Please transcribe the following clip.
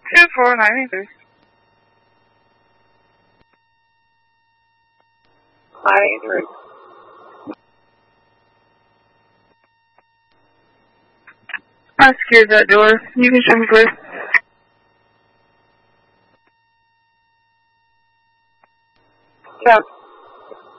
2493. Hi, Andrew. I secured that door. You can show me first. Yeah.